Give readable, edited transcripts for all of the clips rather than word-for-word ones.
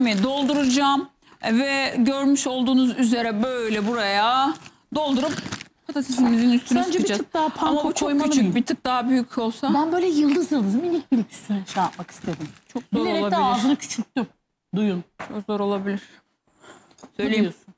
dolduracağım ve görmüş olduğunuz üzere böyle buraya doldurup patatesimizin üstüne Sence sıkacağız. bir tık daha panko ama bu çok koymalı küçük, mıyım? bir tık daha büyük olsa Ben böyle yıldız yıldız minik minik üstüne şey yapmak istedim. çok zor Bilerek de olabilir. ağzını küçülttüm. Duyun. Çok zor olabilir. Ne Söyleyeyim. diyorsun?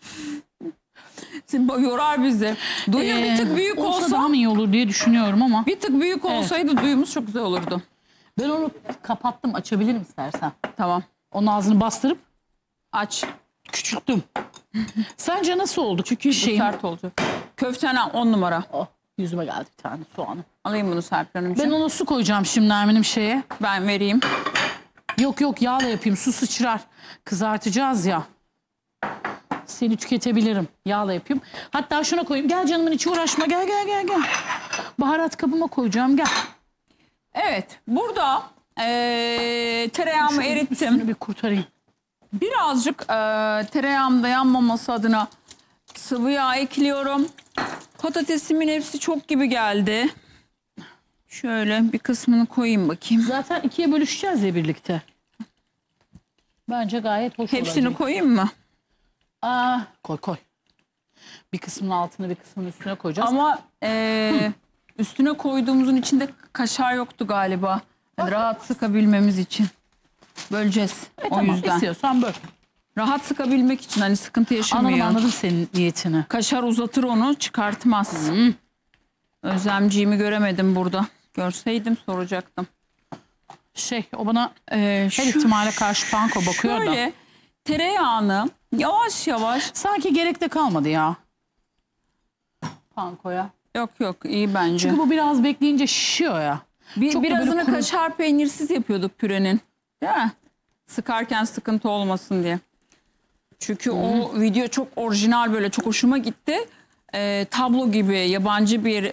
Yorar bizi. Duyu bir tık büyük olsa daha mı iyi olur diye düşünüyorum ama. bir tık büyük olsaydı duyumuz çok güzel olurdu. Ben onu kapattım. Açabilirim istersen. Tamam. Onun ağzını bastırıp Aç. küçülttüm. Sence nasıl oldu? Çünkü Bu sert olacak. Köftene 10 numara. Oh, yüzüme geldi bir tane soğanı. Alayım bunu Serpil Hanımcığım. Ben ona su koyacağım şimdi Nermin'im şeye. Ben vereyim. Yok yağla yapayım. Su sıçrar. Kızartacağız ya. Seni tüketebilirim. Yağla yapayım. Hatta şuna koyayım. Gel canımın içi uğraşma. Gel. Baharat kabıma koyacağım. Gel. Evet. Burada tereyağımı erittim. Üstünü bir kurtarayım. Birazcık tereyağımda yanmaması adına sıvı yağ ekliyorum. Patatesimin hepsi çok gibi geldi. Şöyle bir kısmını koyayım bakayım. Zaten ikiye bölüşeceğiz ya birlikte. Bence gayet hoş Hepsini olacak. koyayım mı? Koy. Bir kısmının altına bir kısmının üstüne koyacağız. Ama üstüne koyduğumuzun içinde kaşar yoktu galiba. Yani rahat sıkabilmemiz için. Böleceğiz o tamam, yüzden. istiyorsan böl. Rahat sıkabilmek için hani sıkıntı yaşamıyor. Anladım senin niyetini. Kaşar uzatır onu, çıkartmaz. Özlemciğimi göremedim burada. Görseydim soracaktım. O bana her ihtimale karşı panko bakıyor da. Şöyle tereyağını yavaş yavaş. Sanki gerek de kalmadı ya. Pankoya. Yok iyi bence. Çünkü bu biraz bekleyince şişiyor ya. Çok da Birazını böyle kuru- kaşar peynirsiz yapıyorduk pürenin. Değil mi? Sıkarken sıkıntı olmasın diye. Çünkü o video çok orijinal, böyle çok hoşuma gitti. Tablo gibi yabancı bir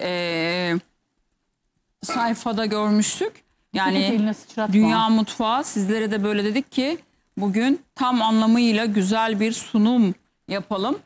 sayfada görmüştük. Yani Eline sıçratma. Dünya Mutfağı, sizlere de böyle dedik ki bugün tam anlamıyla güzel bir sunum yapalım.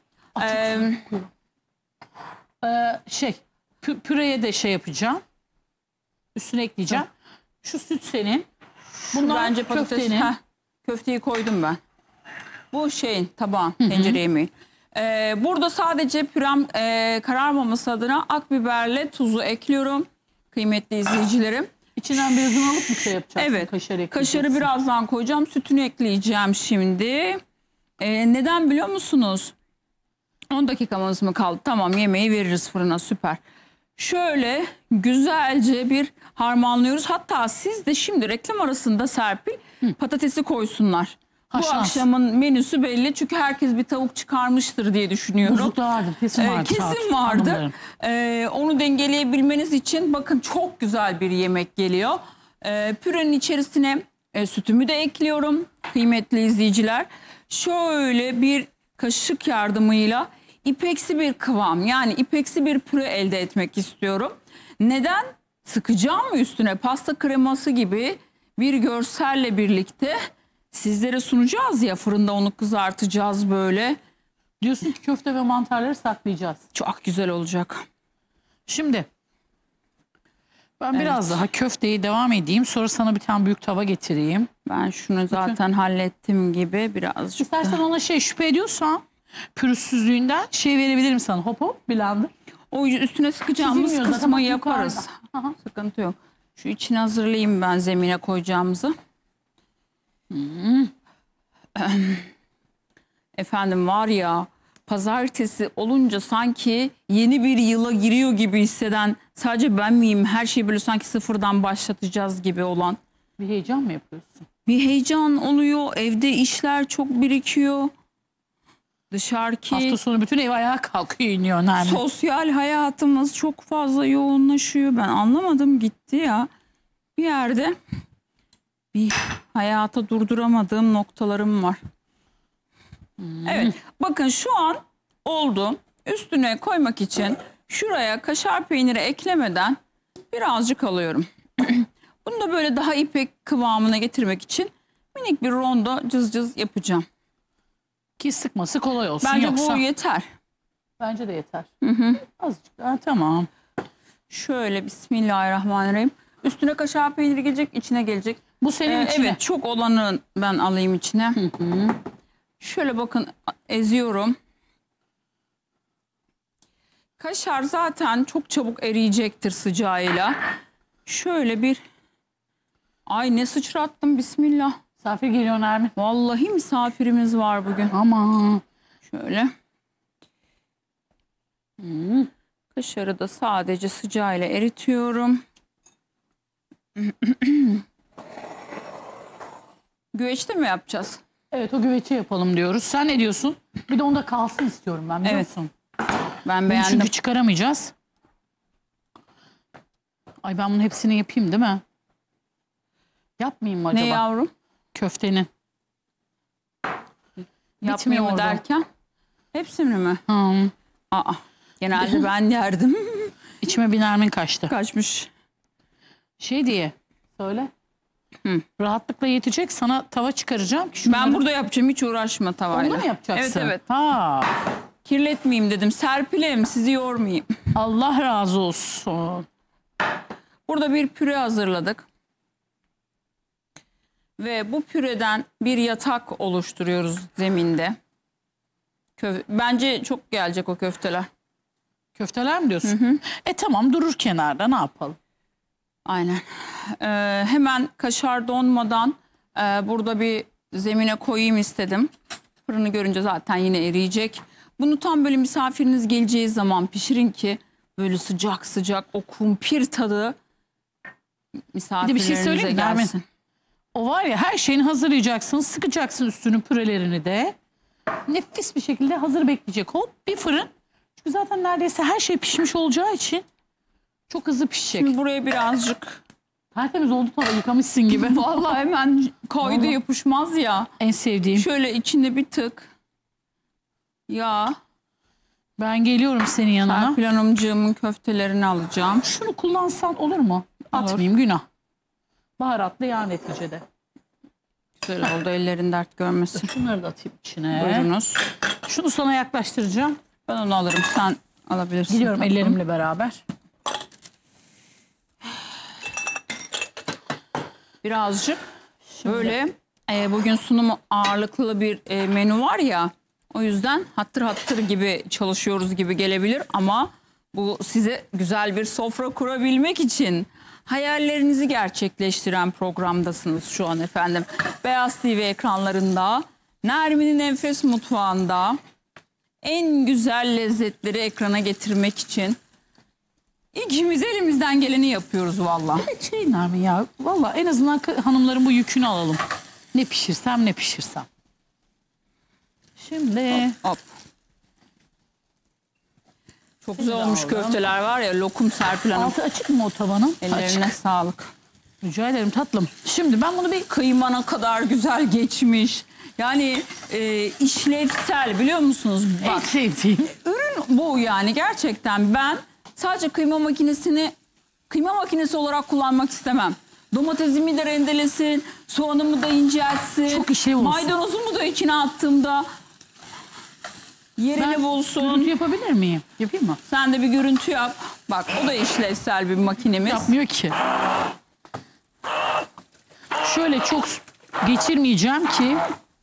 Püreye de yapacağım. Üstüne ekleyeceğim. Şu süt senin. Bunlar Bence patates. köftenin. Köfteyi koydum ben. Bu şeyin tabağın, tencere yemeği. Burada sadece pürem kararmaması adına akbiberle tuzu ekliyorum. Kıymetli izleyicilerim. İçinden birazını alıp mı yapacaksın? Evet. Kaşarı Kaşarı birazdan koyacağım. Sütünü ekleyeceğim şimdi. Neden biliyor musunuz? 10 dakikamız mı kaldı? Tamam, yemeği veririz fırına, süper. Şöyle güzelce bir harmanlıyoruz. Hatta siz de şimdi reklam arasında Serpil patatesi koysunlar. Bu akşamın menüsü belli. Çünkü herkes bir tavuk çıkarmıştır diye düşünüyorum. Buzlukta vardır. Kesin vardır. Kesin vardır. Onu dengeleyebilmeniz için bakın çok güzel bir yemek geliyor. Pürenin içerisine sütümü de ekliyorum kıymetli izleyiciler. Şöyle bir kaşık yardımıyla ipeksi bir kıvam, yani ipeksi bir püre elde etmek istiyorum. Neden? Sıkacağım mı üstüne pasta kreması gibi bir görselle birlikte sizlere sunacağız ya, fırında onu kızartacağız böyle. Diyorsun ki köfte ve mantarları saklayacağız. Çok güzel olacak. Şimdi ben biraz daha köfteyi devam edeyim. Sonra sana bir tane büyük tava getireyim. Ben şunu zaten hallettim gibi birazcık. İstersen ona şüphe ediyorsan pürüzsüzlüğünden verebilirim sana. Hop blender. O üstüne sıkacağımız Çizilmiyor zaten, kısmı bak yaparız. Sıkıntı yok. Şu içini hazırlayayım ben, zemine koyacağımızı. Efendim var ya, pazartesi olunca sanki yeni bir yıla giriyor gibi hisseden sadece ben miyim? Her şeyi böyle sanki sıfırdan başlatacağız gibi olan. Bir heyecan mı yapıyorsun? Bir heyecan oluyor. Evde işler çok birikiyor. Dışarıki Hafta sonu bütün ev ayağa kalkıyor, iniyor Nermin. sosyal hayatımız çok fazla yoğunlaşıyor. Ben anlamadım gitti ya. Bir yerde bir hayata durduramadığım noktalarım var. Evet, bakın şu an oldu. Üstüne koymak için şuraya kaşar peyniri eklemeden birazcık alıyorum. Bunu da böyle daha ipek kıvamına getirmek için minik bir rondo cız cız yapacağım. Ki sıkması kolay olsun. Bence yoksa... bu yeter. Bence de yeter. Azıcık daha tamam. Şöyle bismillahirrahmanirrahim. Üstüne kaşar peyniri gelecek, içine gelecek. Bu senin içine. Evet, çok olanı ben alayım içine. Şöyle bakın, eziyorum. Kaşar zaten çok çabuk eriyecektir sıcağıyla. Şöyle bir... Ay ne sıçrattım, bismillah. Misafir geliyor Nermin. Vallahi misafirimiz var bugün. Ama Şöyle. Kaşarı da sadece sıcağıyla eritiyorum. Güveçte mi yapacağız? evet, o güveci yapalım diyoruz. Sen ne diyorsun? Bir de onda kalsın istiyorum ben, biliyor Evet. musun? Ben Bunu beğendim. çünkü çıkaramayacağız. Ay, ben bunun hepsini yapayım değil mi? Yapmayayım mı acaba? Ne yavrum? Köftenin. Yapmayayım mı orada. derken? Hepsini mi? Hı. Aa, genelde ben yerdim. İçime bir Nermin kaçtı. Kaçmış. Şey diye. Söyle. Rahatlıkla yetecek. Sana tava çıkaracağım. Ben burada yapacağım, hiç uğraşma tavayla. Onu mu yapacaksın? Evet evet. Ha. Kirletmeyeyim dedim. Serpilim, sizi yormayayım. Allah razı olsun. Burada bir püre hazırladık. Ve bu püreden bir yatak oluşturuyoruz zeminde. Bence çok gelecek o köfteler. Köfteler mi diyorsun? Tamam, durur kenarda, ne yapalım? Aynen. Hemen kaşar donmadan burada bir zemine koyayım istedim. Fırını görünce zaten yine eriyecek. Bunu tam böyle misafiriniz geleceği zaman pişirin ki böyle sıcak sıcak o kumpir tadı misafirlerinize söyleyeyim mi Nermin? gelsin. O var ya, her şeyini hazırlayacaksın. Sıkacaksın üstünün pürelerini de. Nefis bir şekilde hazır bekleyecek. Hop, bir fırın. Çünkü zaten neredeyse her şey pişmiş olacağı için çok hızlı pişecek. Şimdi buraya birazcık Tertemiz oldu, tava yıkamışsın gibi. vallahi hemen koydu, Vallahi. yapışmaz ya. En sevdiğim. Şöyle içinde bir tık yağ. Ben geliyorum senin yanına. Serpil Hanımcığımın köftelerini alacağım. Şunu kullansan olur mu? Olur. Atmayayım, günah. Baharatlı yağ neticede. Güzel oldu, ellerin dert görmesin. Şunları da atayım içine. Buyurunuz. Şunu sana yaklaştıracağım. Ben onu alırım, sen alabilirsin. Gidiyorum tatlım. ellerimle beraber. Birazcık böyle bugün sunum ağırlıklı bir menü var ya, o yüzden hattır hattır gibi çalışıyoruz gibi gelebilir ama bu size güzel bir sofra kurabilmek için hayallerinizi gerçekleştiren programdasınız şu an efendim. Beyaz TV ekranlarında, Nermin'in Enfes Mutfağı'nda en güzel lezzetleri ekrana getirmek için ikimiz elimizden geleni yapıyoruz valla. Şey Nermin ya, valla en azından hanımların bu yükünü alalım. Ne pişirsem ne pişirsem. Şimdi Hop. Çok güzel olmuş alalım. köfteler var ya, lokum Serpil Hanım. altı açık mı o tavanın? Ellerine Açık. sağlık. Rica ederim tatlım. Şimdi ben bunu bir Kıymana kadar güzel geçmiş. Yani işlevsel, biliyor musunuz? en Bak, sevdiğim. ürün bu yani, gerçekten ben sadece kıyma makinesi olarak kullanmak istemem. Domatesimi de rendelesin, soğanımı da incelsin. Çok işlev olsun. Maydanozumu da içine attığımda yerini bulsun. Görüntü yapabilir miyim? Yapayım mı? Sen de bir görüntü yap. Bak, o da işlevsel bir makinemiz. Yapmıyor ki. Şöyle çok geçirmeyeceğim ki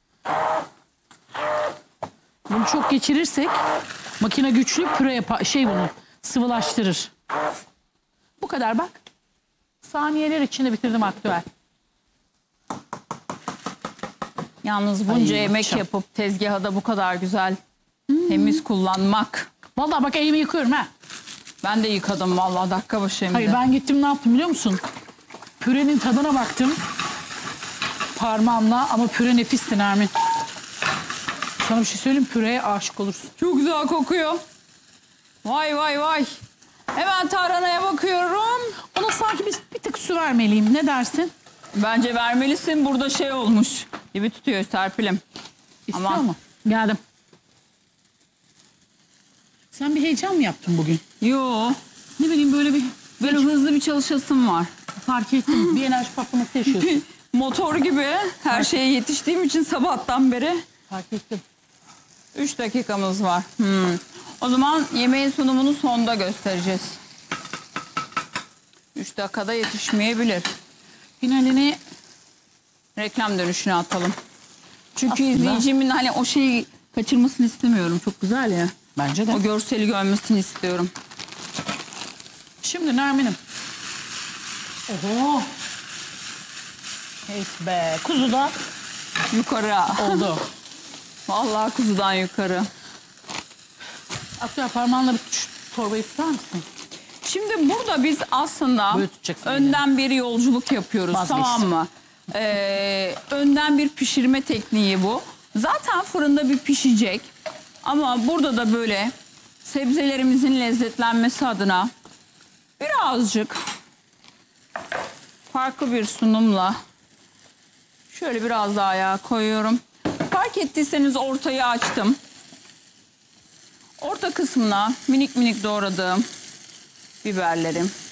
bunu çok geçirirsek makine güçlü püre yapar, bunu sıvılaştırır. Bu kadar bak. Saniyeler içinde bitirdim aktüel. Yalnız bunca Ay, yemek akşam. yapıp tezgahı da bu kadar güzel temiz kullanmak. Vallahi bak, elimi yıkıyorum ha. Ben de yıkadım vallahi, dakika başı hem de. Hayır, ben gittim, ne yaptım biliyor musun? Pürenin tadına baktım parmağımla, ama püre nefisti Nermin. Sana bir şey söyleyeyim, püreye aşık olursun. Çok güzel kokuyor. Vay vay vay. Hemen tarhanaya bakıyorum. Ona sanki bir tık su vermeliyim, ne dersin? Bence vermelisin, burada şey olmuş. Gibi tutuyor Serpil'im. İstiyor Aman. mu? Geldim. Sen bir heyecan mı yaptın bugün? Yo, Ne bileyim, böyle hızlı bir çalışasım var. fark ettim. Bir enerji patlaması yaşıyorsun. Motor gibi her şeye yetiştiğim için sabahtan beri. Fark ettim. 3 dakikamız var. O zaman yemeğin sunumunu sonda göstereceğiz. 3 dakikada yetişmeyebilir. Finalini reklam dönüşüne atalım. Çünkü Aslında- izleyicimin hani o şeyi kaçırmasını istemiyorum. Çok güzel ya. Bence de. O görseli görmesini istiyorum. Şimdi Nermin'im. Oho. Evet be. Kuzu da Yukarı. oldu. Vallahi kuzudan yukarı. Aktör parmağınla bir torbayı tutar mısın? Şimdi burada biz aslında Böyle tutacaksın önden bir yolculuk yapıyoruz, Vazgeçtim. tamam mı? Önden bir pişirme tekniği bu. Zaten fırında bir pişecek. Ama burada da böyle sebzelerimizin lezzetlenmesi adına birazcık farklı bir sunumla şöyle biraz daha yağ koyuyorum. Fark ettiyseniz ortayı açtım. Orta kısmına minik minik doğradığım biberlerim,